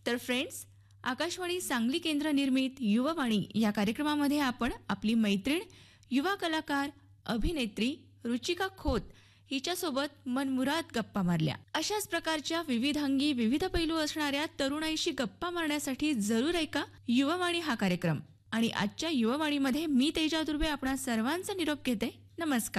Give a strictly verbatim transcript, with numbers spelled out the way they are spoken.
तर फ्रेंड्स, आकाशवाणी सांगली केंद्र निर्मित युवावाणी या कार्यक्रमामध्ये आपण आपली मैत्रीण, युवा कलाकार, अभिनेत्री रुचिका खोत हिच्यासोबत मनमुराद गप्पा मारल्या. अशाच प्रकारच्या विविधांगी विविध पैलू असणाऱ्या तरुणाईशी गप्पा मारण्यासाठी जरूर ऐका युवावाणी हा कार्यक्रम. आणि आजच्या युवावाणीमध्ये मी तेजा दुर्वे आपणा सर्वांचा निरोप घेते. नमस्कार.